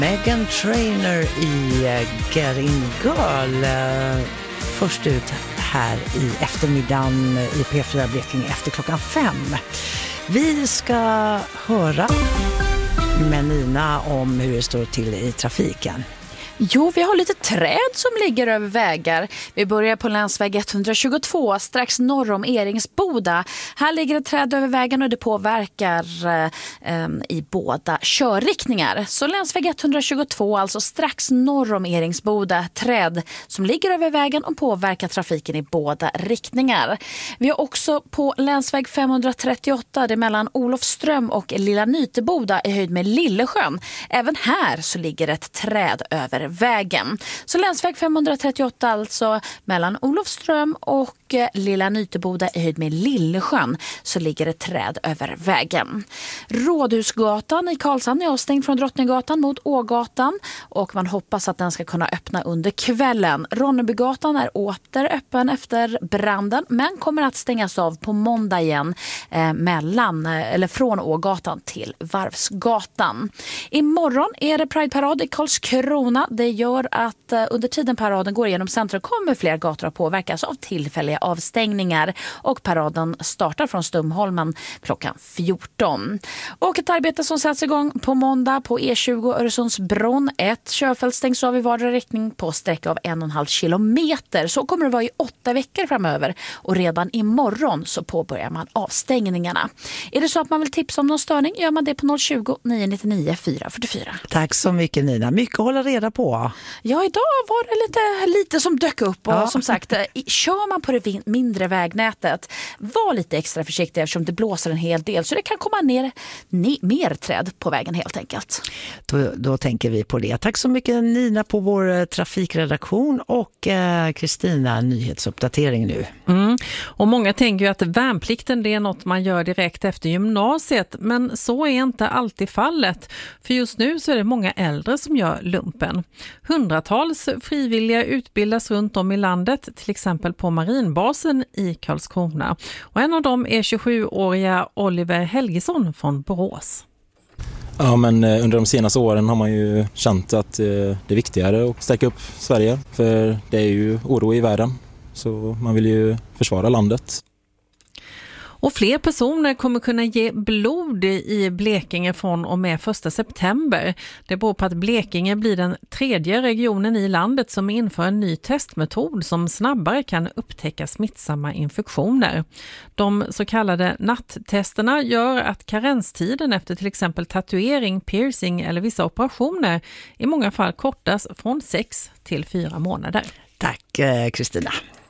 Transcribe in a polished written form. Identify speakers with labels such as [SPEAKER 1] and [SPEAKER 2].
[SPEAKER 1] Meghan Trainor i Getting Girl. Först ut här i eftermiddagen i P4 Blekinge efter 5:00. Vi ska höra med Nina om hur det står till i trafiken.
[SPEAKER 2] Jo, vi har lite träd som ligger över vägar. Vi börjar på länsväg 122 strax norr om Eringsboda. Här ligger ett träd över vägen och det påverkar i båda körriktningar. Så länsväg 122, alltså strax norr om Eringsboda, träd som ligger över vägen och påverkar trafiken i båda riktningar. Vi har också på länsväg 538, det är mellan Olofström och Lilla Nyteboda i höjd med Lillesjön. Även här så ligger ett träd över vägen. Så länsväg 538 alltså mellan Olofström och Lilla Nyteboda i höjd med Lillesjön så ligger ett träd över vägen. Rådhusgatan i Karlshamn är avstängd från Drottninggatan mot Ågatan och man hoppas att den ska kunna öppna under kvällen. Ronnebygatan är åter öppen efter branden men kommer att stängas av på måndag igen från Ågatan till Varvsgatan. Imorgon är det Pride-parad i Karlskrona. Det gör att under tiden paraden går igenom centrum kommer fler gator att påverkas av tillfälliga avstängningar och paraden startar från Stumholmen klockan 14. Och ett arbete som sätts igång på måndag på E20 Öresundsbron. Ett körfält stängs av i vardera riktning på sträcka av 1,5 kilometer. Så kommer det vara i 8 veckor framöver och redan imorgon så påbörjar man avstängningarna. Är det så att man vill tipsa om någon störning gör man det på 020 999 444.
[SPEAKER 1] Tack så mycket Nina, mycket att hålla reda på.
[SPEAKER 2] Ja, idag var det lite som dök upp och som sagt, kör man på det mindre vägnätet, var lite extra försiktig eftersom det blåser en hel del så det kan komma ner mer träd på vägen helt enkelt.
[SPEAKER 1] Då tänker vi på det. Tack så mycket Nina på vår trafikredaktion och Kristina, nyhetsuppdatering nu.
[SPEAKER 3] Och många tänker ju att värnplikten det är något man gör direkt efter gymnasiet, men så är inte alltid fallet. För just nu så är det många äldre som gör lumpen. Hundratals frivilliga utbildas runt om i landet, till exempel på marinbasen i Karlskrona. Och en av dem är 27-åriga Oliver Helgesson från Borås.
[SPEAKER 4] Ja, men under de senaste åren har man ju känt att det är viktigare att stärka upp Sverige. För det är ju oro i världen, så man vill ju försvara landet.
[SPEAKER 3] Och fler personer kommer kunna ge blod i Blekinge från och med 1 september. Det beror på att Blekinge blir den 3:e regionen i landet som inför en ny testmetod som snabbare kan upptäcka smittsamma infektioner. De så kallade natttesterna gör att karenstiden efter till exempel tatuering, piercing eller vissa operationer i många fall kortas från 6 till 4 månader.
[SPEAKER 1] Tack Kristina.